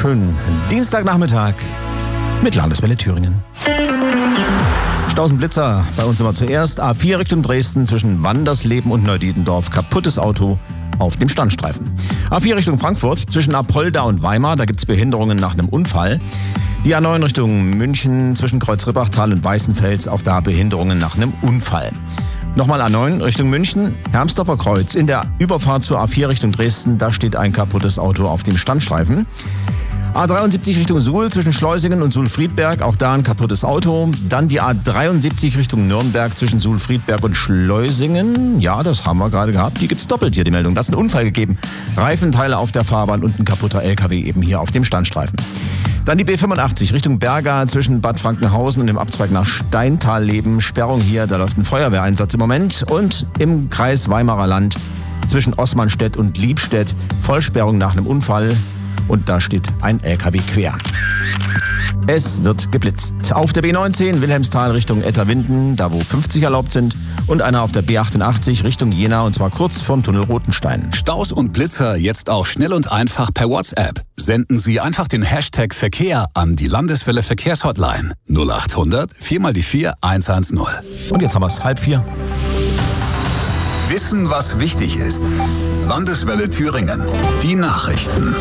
schönen Dienstagnachmittag mit Landeswelle Thüringen. Staus und Blitzer bei uns immer zuerst. A4 Richtung Dresden zwischen Wandersleben und Neudietendorf. Kaputtes Auto auf dem Standstreifen. A4 Richtung Frankfurt zwischen Apolda und Weimar. Da gibt es Behinderungen nach einem Unfall. Die A9 Richtung München zwischen Kreuz-Rippachtal und Weißenfels. Auch da Behinderungen nach einem Unfall. Nochmal A9 Richtung München, Hermsdorfer Kreuz. In der Überfahrt zur A4 Richtung Dresden, da steht ein kaputtes Auto auf dem Standstreifen. A73 Richtung Suhl zwischen Schleusingen und Suhl-Friedberg, auch da ein kaputtes Auto. Dann die A73 Richtung Nürnberg zwischen Suhl-Friedberg und Schleusingen. Ja, das haben wir gerade gehabt. Die gibt's doppelt hier, die Meldung. Da ist ein Unfall gegeben. Reifenteile auf der Fahrbahn und ein kaputter LKW eben hier auf dem Standstreifen. Dann die B85 Richtung Berga zwischen Bad Frankenhausen und dem Abzweig nach Steintalleben. Sperrung hier, da läuft ein Feuerwehreinsatz im Moment. Und im Kreis Weimarer Land zwischen Oßmannstedt und Liebstedt Vollsperrung nach einem Unfall. Und da steht ein LKW quer. Es wird geblitzt. Auf der B19 Wilhelmsthal Richtung Etterwinden, da wo 50 erlaubt sind. Und einer auf der B88 Richtung Jena, und zwar kurz vorm Tunnel Rotenstein. Staus und Blitzer jetzt auch schnell und einfach per WhatsApp. Senden Sie einfach den Hashtag Verkehr an die Landeswelle Verkehrshotline 0800 4x4 110. Und jetzt haben wir es 3:30. Wissen, was wichtig ist. Landeswelle Thüringen. Die Nachrichten.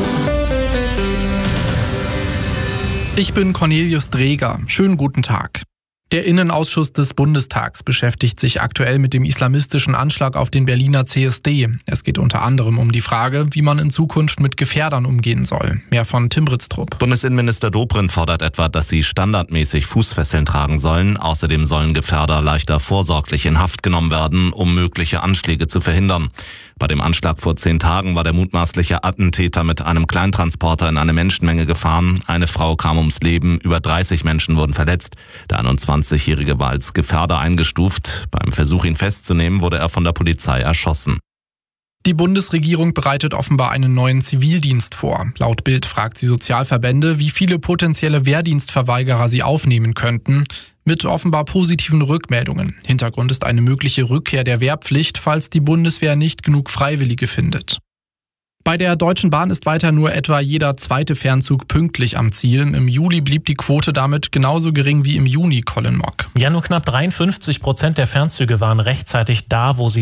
Ich bin Cornelius Dreger. Schönen guten Tag. Der Innenausschuss des Bundestags beschäftigt sich aktuell mit dem islamistischen Anschlag auf den Berliner CSD. Es geht unter anderem um die Frage, wie man in Zukunft mit Gefährdern umgehen soll. Mehr von Tim Britztrup. Bundesinnenminister Dobrindt fordert etwa, dass sie standardmäßig Fußfesseln tragen sollen. Außerdem sollen Gefährder leichter vorsorglich in Haft genommen werden, um mögliche Anschläge zu verhindern. Bei dem Anschlag vor 10 Tagen war der mutmaßliche Attentäter mit einem Kleintransporter in eine Menschenmenge gefahren. Eine Frau kam ums Leben, über 30 Menschen wurden verletzt. Der 21-Jährige war als Gefährder eingestuft. Beim Versuch, ihn festzunehmen, wurde er von der Polizei erschossen. Die Bundesregierung bereitet offenbar einen neuen Zivildienst vor. Laut Bild fragt sie Sozialverbände, wie viele potenzielle Wehrdienstverweigerer sie aufnehmen könnten, mit offenbar positiven Rückmeldungen. Hintergrund ist eine mögliche Rückkehr der Wehrpflicht, falls die Bundeswehr nicht genug Freiwillige findet. Bei der Deutschen Bahn ist weiter nur etwa jeder zweite Fernzug pünktlich am Ziel. Im Juli blieb die Quote damit genauso gering wie im Juni, Colin Mock. Ja, nur knapp 53% der Fernzüge waren rechtzeitig da, wo sie